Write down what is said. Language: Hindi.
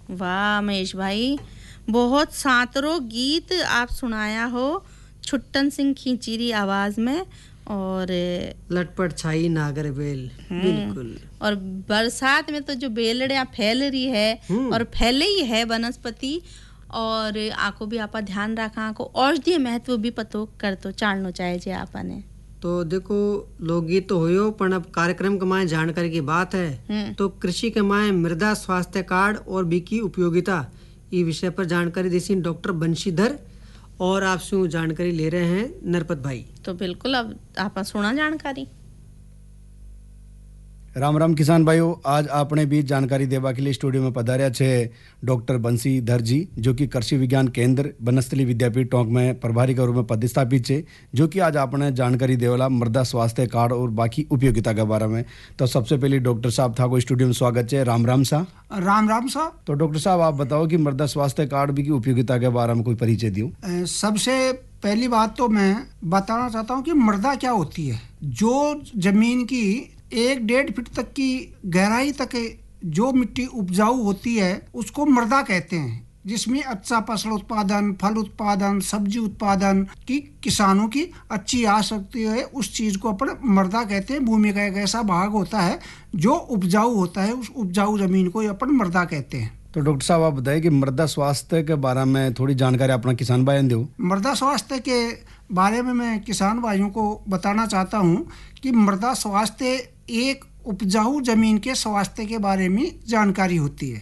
वाह महेश भाई, बहुत सातरों गीत आप सुनाया हो छुट्टन सिंह खींचीरी आवाज में। और लटपट छाई नागर बेल, बिल्कुल। और बरसात में तो जो बेलड़ियाँ फैल रही है और फैले ही है वनस्पति, और आको भी आपा ध्यान रखा, आको औषधीय महत्व भी पतो कर तो चालनो चाहे जे आपने। तो देखो, लोकगीत तो होयो, पर अब कार्यक्रम के माए जानकारी की बात है तो कृषि के माए मृदा स्वास्थ्य कार्ड और बीकी उपयोगिता ये विषय पर जानकारी देसी डॉक्टर बंशीधर, और आपसे जानकारी ले रहे हैं नरपत भाई। तो बिल्कुल अब आप सुना जानकारी। राम राम किसान भाइयों, आज आपने भी जानकारी देवा के लिए स्टूडियो में पधार्या छे डॉक्टर बंशीधर जी, जो कि कृषि विज्ञान केंद्र बनस्थली विद्यापीठ टोंक में प्रभारी के रूप में पदस्थापित छे, जो कि आज आपने जानकारी देवाला मृदा स्वास्थ्य कार्ड और बाकी उपयोगिता के बारे में। तो सबसे पहले डॉक्टर साहब था को स्टूडियो में स्वागत है। राम राम सा। राम राम सा। तो डॉक्टर साहब आप बताओ कि मृदा स्वास्थ्य कार्ड भी की उपयोगिता के बारे में कोई परिचय दियो। सबसे पहली बात तो मैं बताना चाहता हूँ कि मृदा क्या होती है। जो जमीन की 1-1.5 फीट तक की गहराई तक जो मिट्टी उपजाऊ होती है उसको मृदा कहते हैं, जिसमें अच्छा फसल उत्पादन, फल उत्पादन, सब्जी उत्पादन की किसानों की अच्छी आ सकती है, उस चीज को अपन मृदा कहते हैं। भूमि का एक ऐसा भाग होता है जो उपजाऊ होता है, उस उपजाऊ जमीन को अपन मृदा कहते हैं। तो डॉक्टर साहब आप बताइए कि मृदा स्वास्थ्य के बारे में थोड़ी जानकारी अपना किसान भाइयों दो। मृदा स्वास्थ्य के बारे में मैं किसान भाइयों को बताना चाहता हूँ कि मृदा स्वास्थ्य एक उपजाऊ जमीन के स्वास्थ्य के बारे में जानकारी होती है।